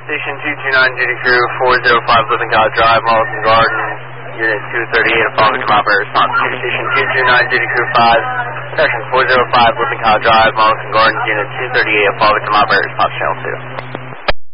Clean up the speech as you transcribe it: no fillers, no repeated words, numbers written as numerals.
Station 229 Duty Crew 405 Living God Drive, Marlton Gardens, Unit 238, following to operator response. Station 229 Duty Crew 5, Section 405 Living God Drive, Marlton Gardens, Unit 238, following to operator response, Channel 2.